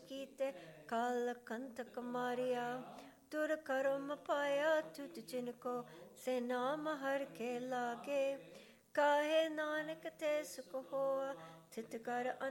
ਕੀਤੇ ਕਾਲ ਕੰਤਕ ਮਾਰਿਆ। ਤੁਰ ਕਰਮ ਪਾਇਆ ਤੁਧ ਜਿਨ ਕੋ ਸੇ ਨਾਮ ਹਰ ਕੇ ਲਾਗੇ। ਕਾਹੇ ਨਾਨਕ ਤੇ ਸੁਖ ਹੋਆ ਥਿਤ ਕਰ